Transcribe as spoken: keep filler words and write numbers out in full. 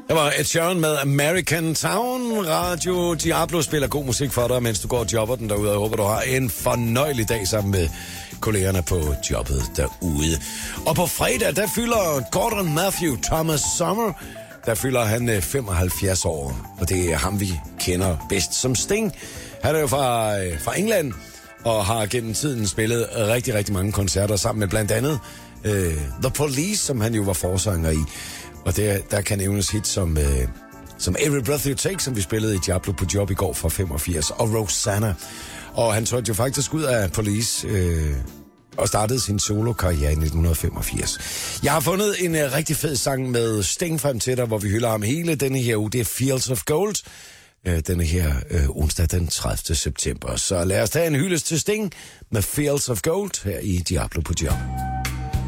Det var Ed Sheeran med American Town. Radio Diablo spiller god musik for dig, mens du går og jobber den derude. Jeg håber, du har en fornøjelig dag sammen med kollegerne på jobbet derude. Og på fredag, der fylder Gordon Matthew Thomas Summer. Der fylder han femoghalvfjerds år, og det er ham, vi kender bedst som Sting. Han er jo fra, fra England og har gennem tiden spillet rigtig, rigtig mange koncerter sammen med blandt andet uh, The Police, som han jo var forsanger i. Og der, der kan nævnes hit som, øh, som Every Breath You Take, som vi spillede i Diablo på job i går fra femogfirs, og Rosanna. Og han trådte jo faktisk ud af Police øh, og startede sin solo-karriere i nitten femogfirs. Jeg har fundet en øh, rigtig fed sang med Sting frem til dig, hvor vi hylder ham hele denne her uge. Det er Fields of Gold, øh, denne her øh, onsdag den tredivte september. Så lad os tage en hyldest til Sting med Fields of Gold her i Diablo på job.